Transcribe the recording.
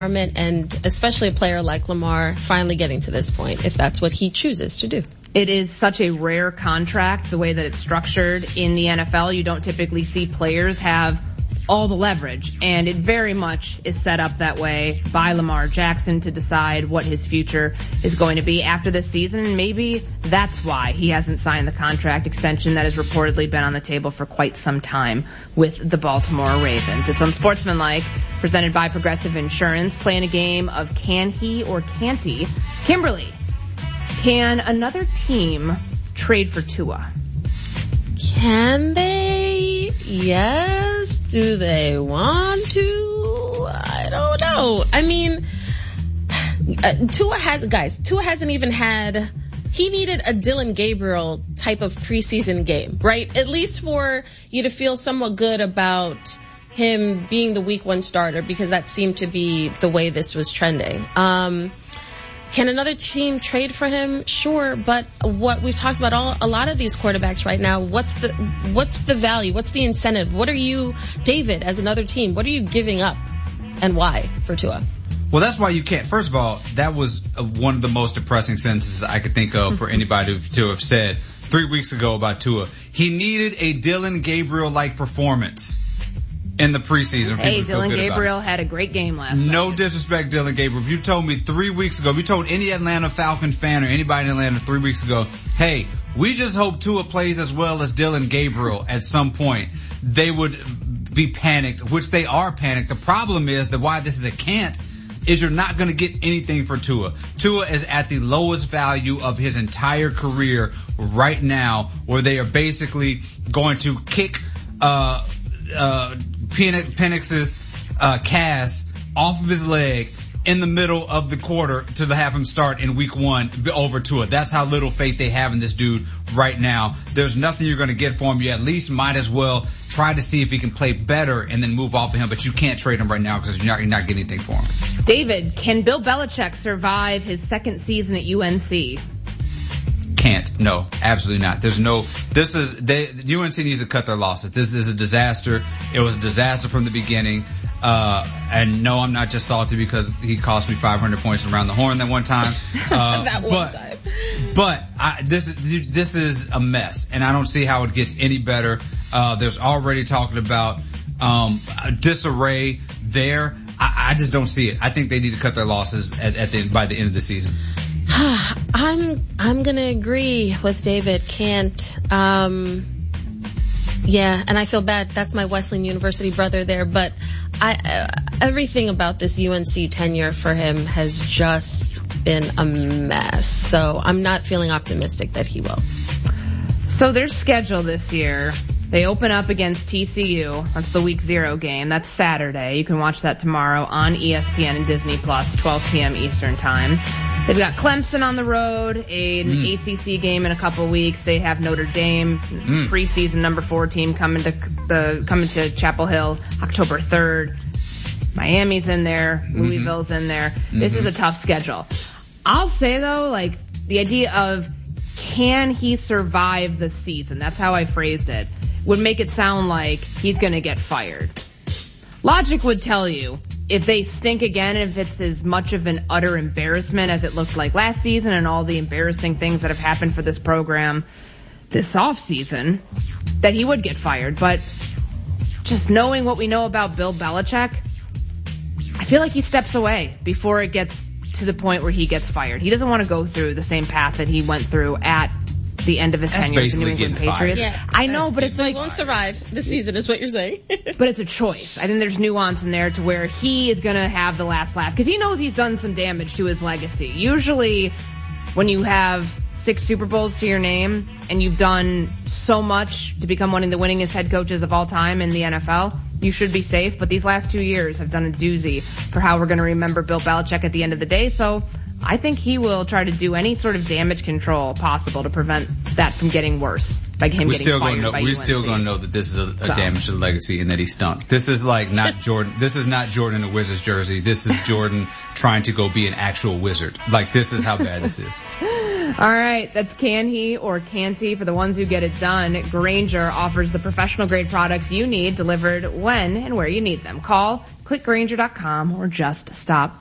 and especially a player like Lamar finally getting to this point, if that's what he chooses to do. It is such a rare contract, the way that it's structured in the NFL. You don't typically see players have all the leverage, and it very much is set up that way by Lamar Jackson to decide what his future is going to be after this season, and maybe that's why he hasn't signed the contract extension that has reportedly been on the table for quite some time with the Baltimore Ravens. It's Unsportsmanlike, presented by Progressive Insurance, playing a game of Can He or Can't He. Kimberly, can another team trade for Tua? Can they? Yes. Do they want to? I don't know. I mean, Tua hasn't even had, he needed a Dillon Gabriel type of preseason game, right? At least for you to feel somewhat good about him being the week 1 starter, because that seemed to be the way this was trending. Can another team trade for him? Sure, but what we've talked about a lot of these quarterbacks right now, what's the value? What's the incentive? What are you, David, as another team, what are you giving up and why for Tua? Well, that's why you can't. First of all, that was one of the most depressing sentences I could think of for anybody to have said 3 weeks ago about Tua. He needed a Dillon Gabriel-like performance in the preseason. Hey, Dillon Gabriel had a great game last night. No disrespect, Dillon Gabriel. If you told me 3 weeks ago, if you told any Atlanta Falcon fan or anybody in Atlanta 3 weeks ago, hey, we just hope Tua plays as well as Dillon Gabriel at some point, they would be panicked, which they are panicked. The problem is that why this is a can't is you're not going to get anything for Tua. Tua is at the lowest value of his entire career right now, where they are basically going to kick Penix's cast off of his leg in the middle of the quarter to have him start in week 1 over Tua. That's how little faith they have in this dude right now. There's nothing you're going to get for him. You at least might as well try to see if he can play better and then move off of him, but you can't trade him right now because you're not getting anything for him. David, can Bill Belichick survive his second season at UNC? Can't. No, absolutely not. UNC needs to cut their losses. This is a disaster. It was a disaster from the beginning. And no, I'm not just salty because he cost me 500 points around the horn that one time. That one time. But this is a mess, and I don't see how it gets any better. There's already talking about disarray there. I just don't see it. I think they need to cut their losses by the end of the season. I'm gonna agree with David. Can't. Yeah, and I feel bad. That's my Wesleyan University brother there, but everything about this UNC tenure for him has just been a mess. So I'm not feeling optimistic that he will. So their schedule this year, they open up against TCU. That's the week 0 game. That's Saturday. You can watch that tomorrow on ESPN and Disney Plus, 12 p.m. Eastern time. They've got Clemson on the road, an ACC game in a couple weeks. They have Notre Dame, preseason number 4 team coming to Chapel Hill October 3rd. Miami's in there, Louisville's in there. This is a tough schedule. I'll say though, like the idea of can he survive the season? That's how I phrased it. Would make it sound like he's going to get fired. Logic would tell you if they stink again, if it's as much of an utter embarrassment as it looked like last season and all the embarrassing things that have happened for this program this offseason, that he would get fired. But just knowing what we know about Bill Belichick, I feel like he steps away before it gets to the point where he gets fired. He doesn't want to go through the same path that he went through at the end of his tenure with the New England Patriots. Yeah. I know, but it's like... he won't survive the season is what you're saying. But it's a choice. I think there's nuance in there to where he is going to have the last laugh because he knows he's done some damage to his legacy. Usually when you have 6 Super Bowls to your name and you've done so much to become one of the winningest head coaches of all time in the NFL, you should be safe. But these last 2 years have done a doozy for how we're going to remember Bill Belichick at the end of the day. So I think he will try to do any sort of damage control possible to prevent that from getting worse by him getting fired by UNC. We're still going to know that this is a damage to the legacy and that he stunk. This is like not Jordan. This is not Jordan in a Wizards jersey. This is Jordan trying to go be an actual wizard. Like, this is how bad this is. All right, that's can he or can't he for the ones who get it done. Grainger offers the professional grade products you need delivered when and where you need them. Call, click Grainger.com, or just stop